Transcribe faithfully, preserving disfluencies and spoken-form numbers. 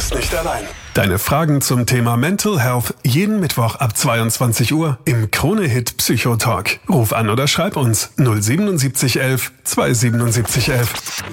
bist nicht allein. Deine Fragen zum Thema Mental Health jeden Mittwoch ab zweiundzwanzig Uhr im Krone-Hit Psychotalk. Ruf an oder schreib uns null sieben sieben eins eins zwei sieben sieben eins eins.